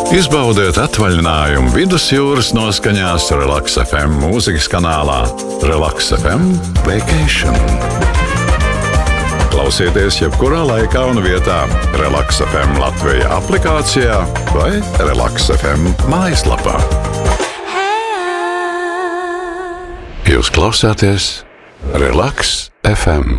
Izbaudiet atvaļinājumu vidusjūras noskaņās Relaks FM mūzikas kanālā Relaks FM Vacation. Klausieties jebkurā laikā un vietā Relaks FM Latvijā aplikācijā vai Relaks FM mājaslapā. Jūs klausāties Relaks FM.